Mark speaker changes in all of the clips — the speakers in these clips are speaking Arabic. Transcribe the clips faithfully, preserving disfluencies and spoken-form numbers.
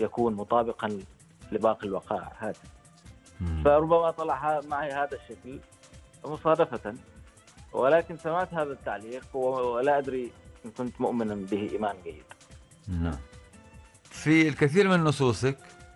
Speaker 1: يكون مطابقا لباقي الوقائع هذه. فربما طلع معي هذا الشكل مصادفة، ولكن سمعت هذا التعليق ولا أدري إن كنت مؤمنا به إيمان جيد.
Speaker 2: نعم. في الكثير من نصوصك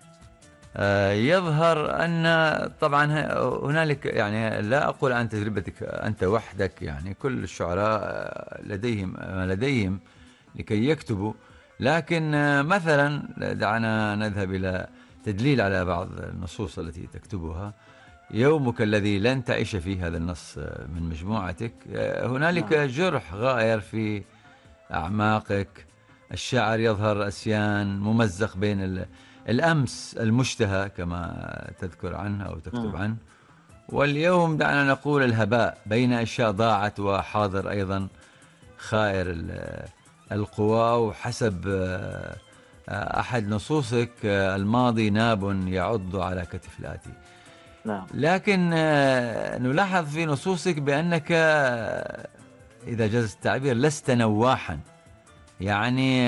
Speaker 2: يظهر أن طبعا هنالك، يعني لا أقول عن تجربتك أنت وحدك، يعني كل الشعراء لديهم ما لديهم لكي يكتبوا، لكن مثلا دعنا نذهب إلى تدليل على بعض النصوص التي تكتبها. يومك الذي لن تعيش فيه، هذا النص من مجموعتك، هنالك جرح غائر في أعماقك، الشعر يظهر أسيان ممزق بين الأمس المشتهى كما تذكر عنه أو تكتب عنه، واليوم دعنا نقول الهباء بين أشياء ضاعت وحاضر أيضا خائر القوى. وحسب أحد نصوصك الماضي ناب يعض على كتف الآتي.
Speaker 1: نعم.
Speaker 2: لكن نلاحظ في نصوصك بأنك إذا جاز التعبير لست نواحا، يعني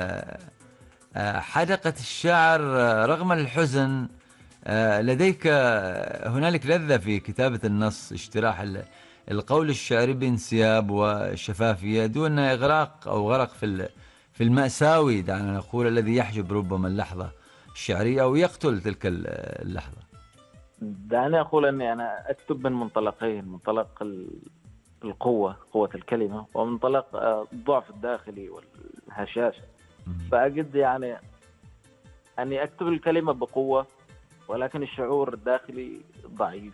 Speaker 2: حدقة الشعر رغم الحزن لديك هنالك لذة في كتابة النص، اشتراح القول الشعري بانسياب وشفافية دون إغراق أو غرق في في المأساوي دعنا نقول الذي يحجب ربما اللحظة الشعرية أو يقتل تلك اللحظة.
Speaker 1: دعني أقول أني أنا أكتب من منطلقين، منطلق القوة، قوة الكلمة، ومنطلق الضعف الداخلي والهشاشة. فأجد يعني أني أكتب الكلمة بقوة، ولكن الشعور الداخلي ضعيف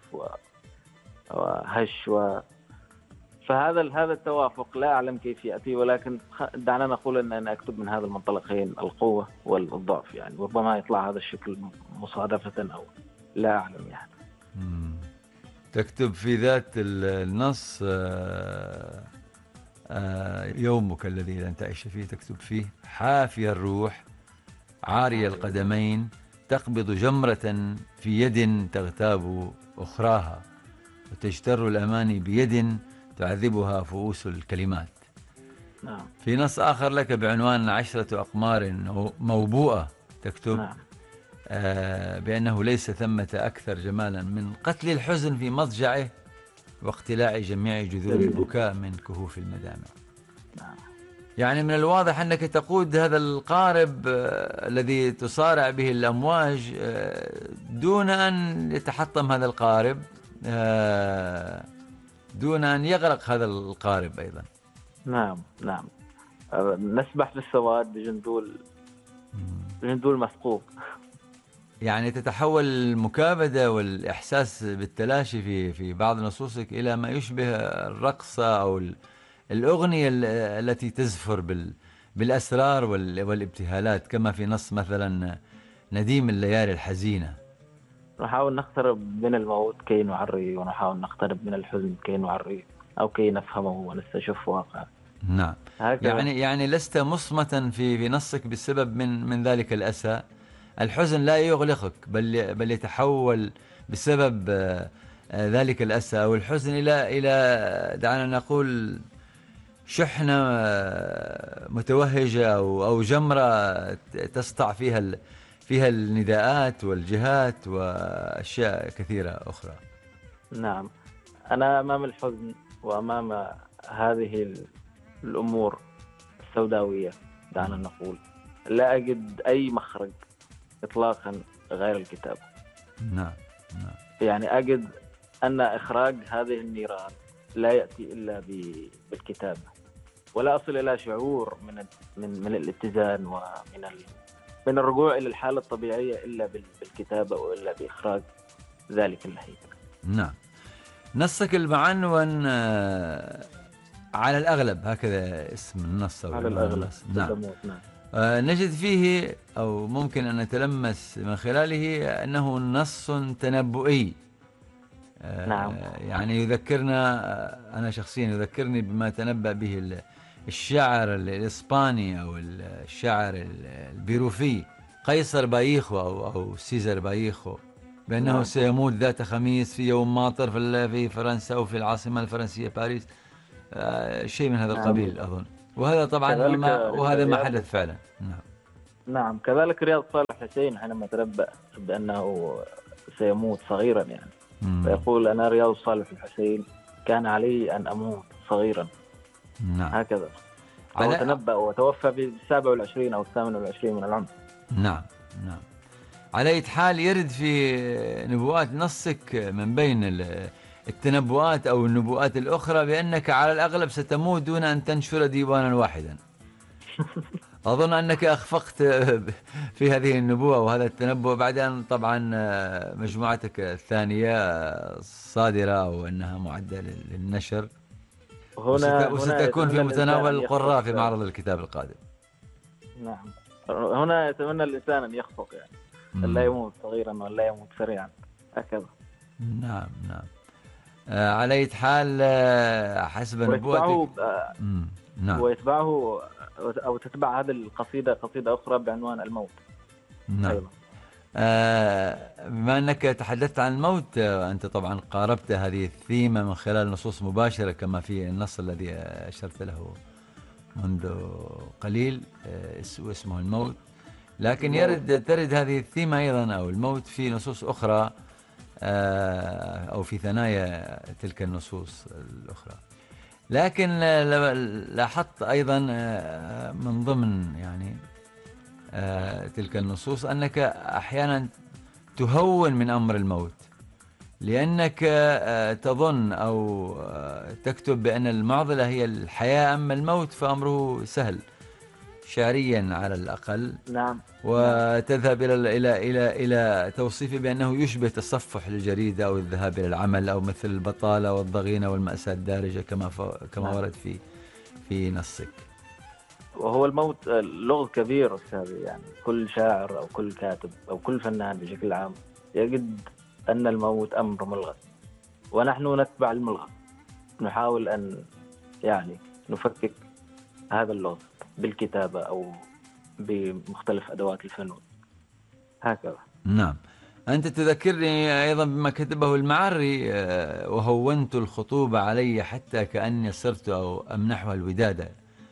Speaker 1: وهش و... فهذا هذا التوافق لا أعلم كيف يأتي، ولكن دعنا نقول أن أنا أكتب من هذا المنطلقين، القوة والضعف، يعني ربما يطلع هذا الشكل مصادفة أو لا أعلم يعني.
Speaker 2: مم. تكتب في ذات النص آآ آآ يومك الذي لن تعيش فيه، تكتب فيه حافي الروح عاري القدمين تقبض جمرة في يد تغتاب أخراها وتجتر الأماني بيد تعذبها فؤوس الكلمات.
Speaker 1: نعم.
Speaker 2: في نص آخر لك بعنوان عشرة أقمار موبوءة تكتب
Speaker 1: نعم.
Speaker 2: آه بأنه ليس ثمة أكثر جمالا من قتل الحزن في مضجعه واقتلاع جميع جذور البكاء من كهوف المدامع.
Speaker 1: نعم.
Speaker 2: يعني من الواضح أنك تقود هذا القارب آه الذي تصارع به الأمواج آه دون أن يتحطم هذا القارب، آه دون أن يغرق هذا القارب أيضا.
Speaker 1: نعم. نعم. نسبح في السواد بجندول بجندول مثقوب.
Speaker 2: يعني تتحول المكابدة والإحساس بالتلاشي في في بعض نصوصك إلى ما يشبه الرقصة أو الأغنية التي تزفر بال بالأسرار والابتهالات، كما في نص مثلا نديم الليالي الحزينة.
Speaker 1: نحاول نقترب من الموت كي نعري، ونحاول نقترب من الحزن كي نعري أو كي نفهمه ونستشف واقعه.
Speaker 2: نعم. يعني يعني لست مصمتا في في نصك بسبب من من ذلك الأسى. الحزن لا يغلقك، بل بل يتحول بسبب ذلك الأسى أو الحزن إلى إلى دعنا نقول شحنة متوهجة أو أو جمرة تسطع فيها فيها النداءات والجهات وأشياء كثيرة أخرى.
Speaker 1: نعم. أنا أمام الحزن وأمام هذه الأمور السوداوية دعنا نقول لا أجد أي مخرج إطلاقا غير الكتابة.
Speaker 2: نعم. نعم.
Speaker 1: يعني أجد أن إخراج هذه النيران لا يأتي إلا بالكتابة، ولا أصل إلى شعور من من من الاتزان ومن ال من الرجوع إلى الحالة الطبيعية إلا بالكتابة وإلا بإخراج ذلك اللهيب.
Speaker 2: نعم. نصك المعنون على الأغلب، هكذا اسم النص أو
Speaker 1: على الأغلب.
Speaker 2: نعم. نعم. آه نجد فيه أو ممكن أن نتلمس من خلاله أنه نص تنبؤي. آه
Speaker 1: نعم.
Speaker 2: يعني يذكرنا، أنا شخصيا يذكرني بما تنبأ به الشاعر الإسباني أو الشاعر البيروفي قيصر بايخو أو, أو سيزر بايخو، بأنه نعم. سيموت ذات خميس في يوم ماطر في فرنسا أو في العاصمة الفرنسية باريس، آه شيء من هذا نعم. القبيل أظن. وهذا طبعا ما وهذا ما حدث فعلا. نعم.
Speaker 1: نعم. كذلك رياض صالح صالح الحسين حينما تنبأ بأنه سيموت صغيرا يعني،
Speaker 2: مم.
Speaker 1: فيقول أنا رياض صالح الحسين كان علي أن أموت صغيرا.
Speaker 2: نعم.
Speaker 1: هكذا. فهو
Speaker 2: على
Speaker 1: تنبأ وتوفى في السابع والعشرين أو الثامن والعشرين من العمر.
Speaker 2: نعم نعم. على أي حال يرد في نبوءات نصك من بين التنبؤات أو النبوءات الأخرى بأنك على الأغلب ستموت دون أن تنشر ديوانا واحدا. أظن أنك أخفقت في هذه النبوة وهذا التنبؤ بعد أن طبعا مجموعتك الثانية صادرة وأنها معدة للنشر،
Speaker 1: هنا
Speaker 2: وستكون في متناول القراء في معرض الكتاب القادم.
Speaker 1: نعم. هنا يتمنى الإنسان أن يخفق يعني، لا يموت صغيرا ولا يموت سريعا. هكذا.
Speaker 2: نعم نعم. آه على أي حال آه حسب نبوتك.
Speaker 1: آه نعم. ويتبعه أو تتبع هذه القصيدة قصيدة أخرى بعنوان الموت.
Speaker 2: نعم. أيضا. آه بما أنك تحدثت عن الموت، آه أنت طبعا قاربت هذه الثيمة من خلال نصوص مباشرة كما في النص الذي أشرت له منذ قليل، آه اسمه الموت، لكن يرد ترد هذه الثيمة أيضا أو الموت في نصوص أخرى آه أو في ثنايا تلك النصوص الأخرى. لكن لاحظت أيضا من ضمن يعني تلك النصوص أنك أحيانا تهون من أمر الموت، لأنك تظن أو تكتب بأن المعضلة هي الحياة أما الموت فأمره سهل شعريا على الأقل.
Speaker 1: نعم.
Speaker 2: وتذهب إلى إلى إلى إلى توصيفه بأنه يشبه تصفح الجريدة أو الذهاب إلى العمل أو مثل البطالة والضغينة والمأساة الدارجة كما كما ورد في في نصك.
Speaker 1: وهو الموت لغز كبير أستاذي، يعني كل شاعر أو كل كاتب أو كل فنان بشكل عام يجد أن الموت أمر ملغز، ونحن نتبع الملغز، نحاول أن يعني نفكك هذا اللغز بالكتابة أو بمختلف أدوات الفنون. هكذا.
Speaker 2: نعم. أنت تذكرني أيضا بما كتبه المعري، وهونت الخطوبة علي حتى كأني صرت أو أمنحها الودادة،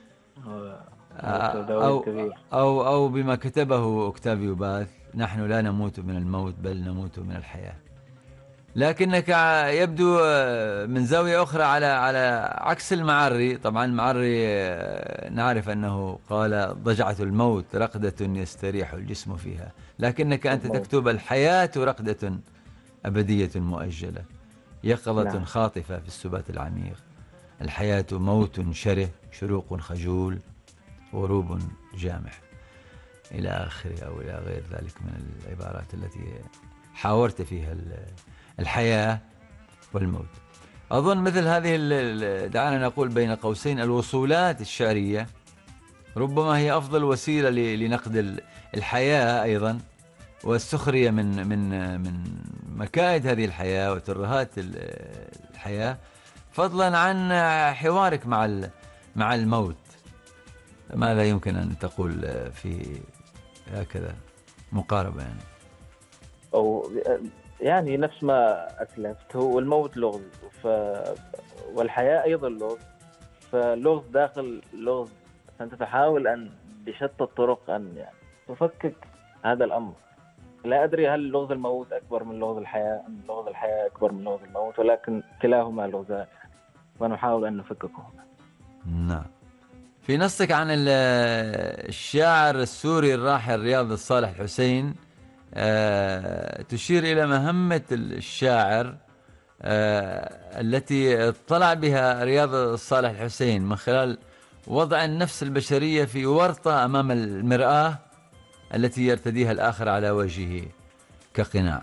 Speaker 2: أو, أو, أو بما كتبه أوكتافيو باث نحن لا نموت من الموت بل نموت من الحياة. لكنك يبدو من زاوية أخرى على على عكس المعري. طبعا المعري نعرف أنه قال ضجعة الموت رقدة يستريح الجسم فيها، لكنك أنت تكتب الحياة رقدة أبدية مؤجلة، يقظة خاطفة في السبات العميق، الحياة موت شره شروق خجول غروب جامح، إلى آخره أو إلى غير ذلك من العبارات التي حاورت فيها الحياة والموت. أظن مثل هذه دعنا نقول بين قوسين الوصولات الشعرية ربما هي أفضل وسيلة لنقد الحياة أيضا، والسخرية من من من مكائد هذه الحياة وترهات الحياة، فضلا عن حوارك مع مع الموت. ماذا يمكن أن تقول في هكذا مقاربة يعني؟
Speaker 1: أو يعني نفس ما أسلفت، هو الموت لغز ف... والحياة أيضا لغز، فلغز داخل لغز، فأنت تحاول أن بشتى الطرق أن يعني تفكك هذا الأمر. لا أدري هل لغز الموت أكبر من لغز الحياة أم لغز الحياة أكبر من لغز الموت، ولكن كلاهما لغزان ونحاول أن نفككهما.
Speaker 2: نعم. في نصك عن الشاعر السوري الراحل رياض الصالح الحسين أه تشير إلى مهمة الشاعر أه التي اطلع بها رياض الصالح الحسين من خلال وضع النفس البشرية في ورطة أمام المرآة التي يرتديها الآخر على وجهه كقناع.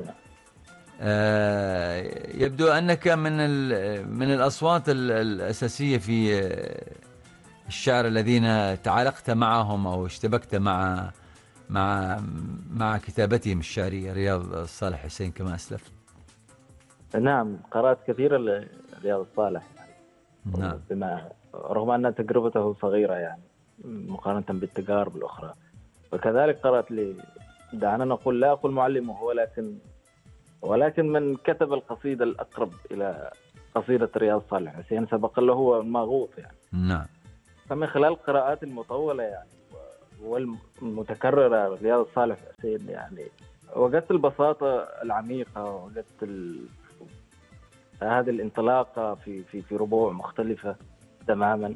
Speaker 2: أه يبدو أنك من من الأصوات الأساسية في الشعر الذين تعالقت معهم أو اشتبكت مع مع مع كتابتهم الشعرية رياض الصالح حسين كما أسلفت.
Speaker 1: نعم، قرأت كثيرا لرياض الصالح يعني.
Speaker 2: نعم.
Speaker 1: بما رغم أن تجربته صغيرة يعني مقارنة بالتجارب الأخرى، وكذلك قرأت لي دعنا نقول لا أقول معلمه، ولكن ولكن من كتب القصيدة الأقرب إلى قصيدة رياض الصالح حسين سبق له هو الماغوط يعني.
Speaker 2: نعم.
Speaker 1: فمن خلال القراءات المطولة يعني والمتكررة رياض صالح حسين، يعني وجدت البساطة العميقة، وجدت ال... هذه الانطلاقة في في في ربوع مختلفة تماما.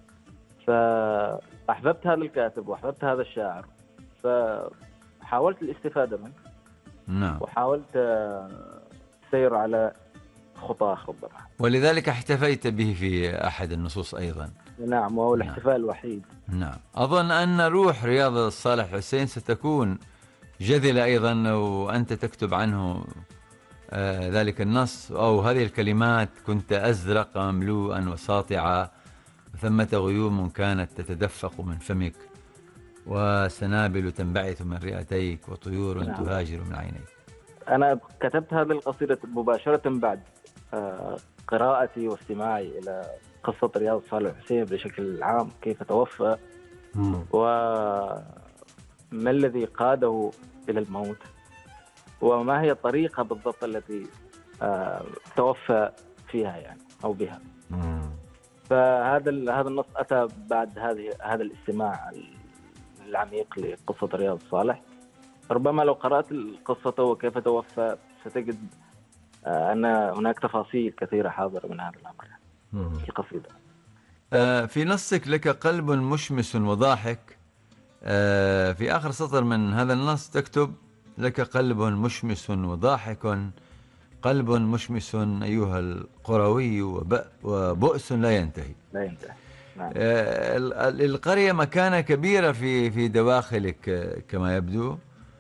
Speaker 1: فأحببت هذا الكاتب وأحببت هذا الشاعر، فحاولت الاستفادة منه.
Speaker 2: نعم.
Speaker 1: وحاولت السير على خطاه ربما،
Speaker 2: ولذلك احتفيت به في أحد النصوص أيضا.
Speaker 1: نعم، وهو الاحتفال نعم. الوحيد.
Speaker 2: نعم. أظن أن روح رياض صالح حسين ستكون جذلة أيضا وأنت تكتب عنه آه ذلك النص أو هذه الكلمات: كنت أزرق مملوءا وساطعا، ثمة غيوم كانت تتدفق من فمك، وسنابل تنبعث من رئتيك، وطيور نعم. تهاجر من عينيك.
Speaker 1: أنا كتبت هذه القصيدة مباشرة بعد قراءتي واستماعي إلى قصة رياض صالح حسين بشكل عام، كيف توفى وما الذي قاده إلى الموت، وما هي الطريقة بالضبط التي توفى فيها يعني أو بها. فهذا هذا النص أتى بعد هذه هذا الاستماع العميق لقصة رياض صالح. ربما لو قرأت القصة وكيف توفى ستجد أن هناك تفاصيل كثيرة حاضرة من هذا الأمر في القصيدة.
Speaker 2: في نصك: لك قلب مشمس وضاحك. في آخر سطر من هذا النص تكتب: لك قلب مشمس وضاحك، قلب مشمس أيها القروي وبؤس لا ينتهي.
Speaker 1: لا ينتهي. نعم.
Speaker 2: القرية مكانة كبيرة في في دواخلك كما يبدو،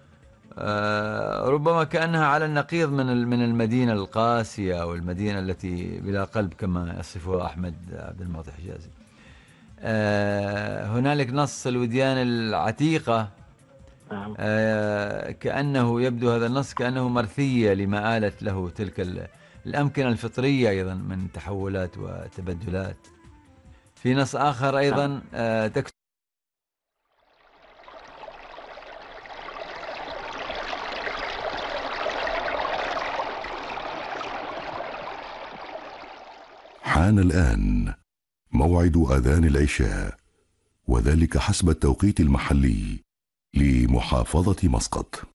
Speaker 2: ربما كأنها على النقيض من من المدينة القاسية أو المدينة التي بلا قلب كما يصفها أحمد عبد المعطي حجازي. هنالك نص الوديان العتيقة، كأنه يبدو هذا النص كأنه مرثية لما آلت له تلك الأمكنة الفطرية أيضا من تحولات وتبدلات. في نص آخر أيضا تكتب:
Speaker 3: حان الآن موعد أذان العشاء، وذلك حسب التوقيت المحلي لمحافظة مسقط.